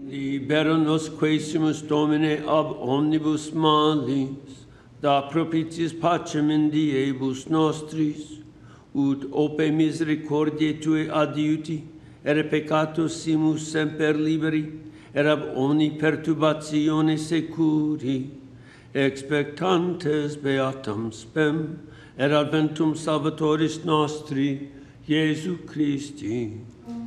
Libera nos quaesimus, Domine, ab omnibus malis, da propitiis pacem in diebus nostris, ut ope misericordiae Tue adiuti, ere peccatus simus semper liberi, et ab omni perturbatione securi, expectantes beatam spem, et adventum Salvatoris nostri, Iesu Christi.